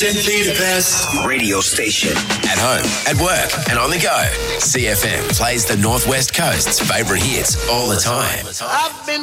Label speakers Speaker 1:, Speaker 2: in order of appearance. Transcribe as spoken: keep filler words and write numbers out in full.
Speaker 1: Simply the best radio station. At home, at work, and on the go. C F M plays the Northwest Coast's favourite hits all the time.
Speaker 2: I've been